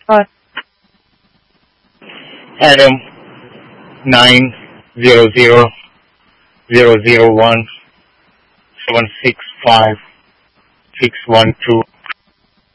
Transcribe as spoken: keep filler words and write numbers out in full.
What? Adam nine zero zero zero zero one seven six five six one two.